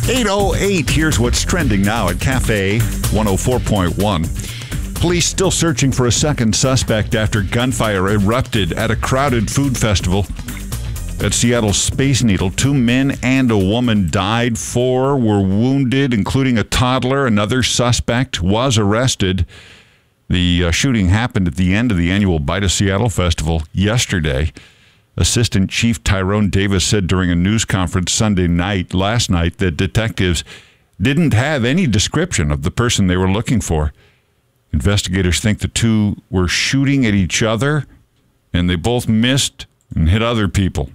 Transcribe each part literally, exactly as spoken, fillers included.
eight oh eight, here's what's trending now at Cafe one oh four point one. Police still searching for a second suspect after gunfire erupted at a crowded food festival at Seattle's Space Needle. Two men and a woman died. Four were wounded, including a toddler. Another suspect was arrested. The uh, shooting happened at the end of the annual Bite of Seattle Festival yesterday. Assistant Chief Tyrone Davis said during a news conference Sunday night, last night, that detectives didn't have any description of the person they were looking for. Investigators think the two were shooting at each other, and they both missed and hit other people.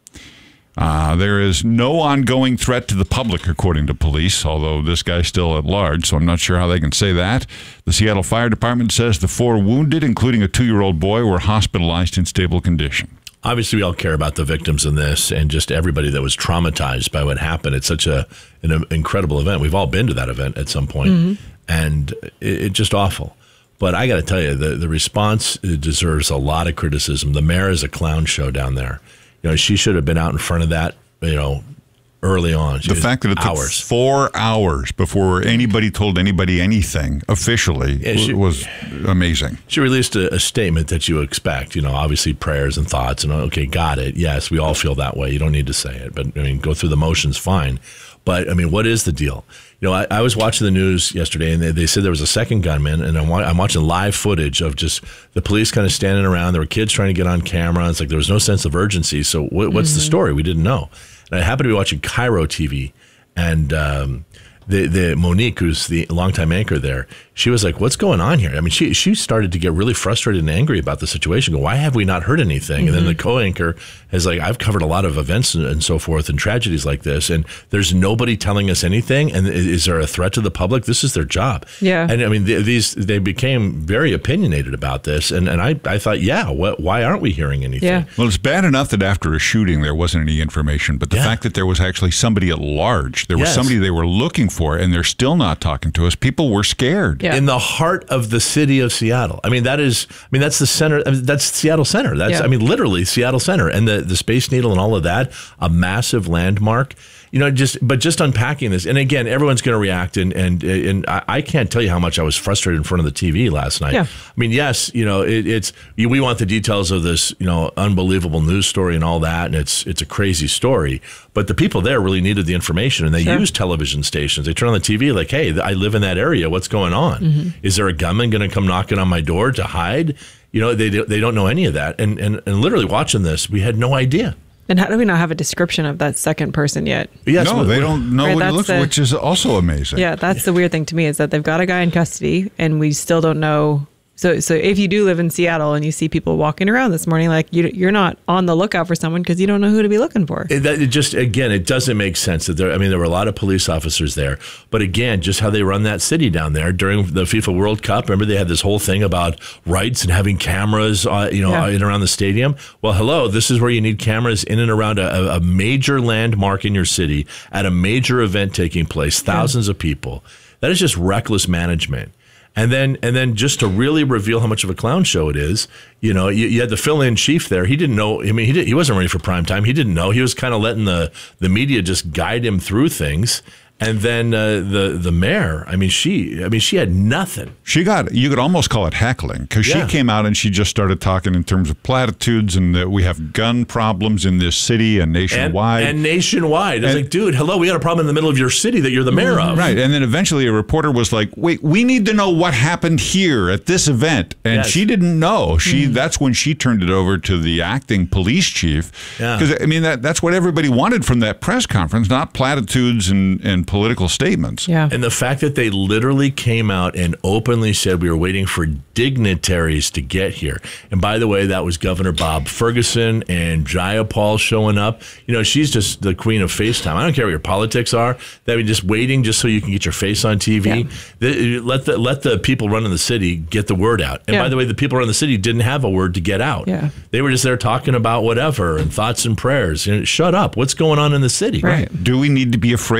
Uh, there is no ongoing threat to the public, according to police, although this guy's still at large, so I'm not sure how they can say that. The Seattle Fire Department says the four wounded, including a two-year-old boy, were hospitalized in stable condition. Obviously, we all care about the victims in this and just everybody that was traumatized by what happened. It's such a an incredible event. We've all been to that event at some point, mm-hmm. and it's it just awful. But I got to tell you, the, the response deserves a lot of criticism. The mayor is a clown show down there. You know, she should have been out in front of that, you know, early on. She the fact that it hours. took four hours before anybody told anybody anything officially yeah, she, was amazing. She released a, a statement that you expect, you know, obviously prayers and thoughts. And, okay, got it. Yes, we all feel that way. You don't need to say it. But, I mean, go through the motions, fine. But, I mean, what is the deal? You know, I, I was watching the news yesterday, and they, they said there was a second gunman, and I'm, I'm watching live footage of just the police kind of standing around. There were kids trying to get on camera. It's like there was no sense of urgency. So what, what's mm-hmm. the story? We didn't know. And I happened to be watching Cairo T V, and um, the the Monique, who's the longtime anchor there, she was like, "What's going on here?" I mean, she she started to get really frustrated and angry about the situation. Go, why have we not heard anything? Mm-hmm. And then the co-anchor is like, "I've covered a lot of events and, and so forth and tragedies like this, and there's nobody telling us anything. And is there a threat to the public? This is their job." Yeah. And I mean, th- these they became very opinionated about this, and and I I thought, yeah, what, why aren't we hearing anything? Yeah. Well, it's bad enough that after a shooting there wasn't any information, but the yeah. fact that there was actually somebody at large, there was yes. somebody they were looking for, and they're still not talking to us. People were scared. Yeah. In the heart of the city of Seattle. I mean, that is, I mean, that's the center, I mean, that's Seattle Center. That's, yeah. I mean, literally Seattle Center, and the, the Space Needle and all of that, a massive landmark. You know, just but just unpacking this, and again, everyone's going to react, and and and I, I can't tell you how much I was frustrated in front of the T V last night. Yeah. I mean, yes, you know, it, it's we want the details of this, you know, unbelievable news story and all that, and it's it's a crazy story. But the people there really needed the information, and they sure. use television stations. They turn on the T V like, "Hey, I live in that area. What's going on? Mm-hmm. Is there a gunman going to come knocking on my door to hide?" You know, they they don't know any of that, and and and literally watching this, we had no idea. And how do we not have a description of that second person yet? Yes, no, they don't know right, what he looks like, which is also amazing. Yeah, that's the weird thing to me is that they've got a guy in custody, and we still don't know. So, so if you do live in Seattle and you see people walking around this morning, like you, you're not on the lookout for someone because you don't know who to be looking for. It, that, it just again, it doesn't make sense that there. I mean, there were a lot of police officers there, but again, just how they run that city down there during the FIFA World Cup. Remember, they had this whole thing about rights and having cameras, uh, you know, yeah. in and around the stadium. Well, hello, this is where you need cameras in and around a, a major landmark in your city at a major event taking place, thousands yeah. of people. That is just reckless management. And then, and then, just to really reveal how much of a clown show it is, you know, you, you had the fill-in chief there. He didn't know. I mean, he did, he wasn't ready for prime time. He didn't know. He was kind of letting the the media just guide him through things. And then uh, the the mayor, I mean, she, I mean, she had nothing. She got, you could almost call it heckling, because Yeah. she came out and she just started talking in terms of platitudes and that we have gun problems in this city and nationwide. And, and nationwide. It's And- like, dude, hello, we got a problem in the middle of your city that you're the mayor of. Right. And then eventually a reporter was like, wait, we need to know what happened here at this event. And Yes. she didn't know. She That's when she turned it over to the acting police chief. Yeah. Because, I mean, that that's what everybody wanted from that press conference, not platitudes and, and political statements. Yeah. And the fact that they literally came out and openly said we were waiting for dignitaries to get here. And by the way, that was Governor Bob Ferguson and Jayapal showing up. You know, she's just the queen of FaceTime. I don't care what your politics are. They be just waiting just so you can get your face on T V. Yeah. The, let the let the people running the city get the word out. And Yeah. by the way, the people running the city didn't have a word to get out. Yeah. They were just there talking about whatever and thoughts and prayers. You know, shut up. What's going on in the city? Right. Do we need to be afraid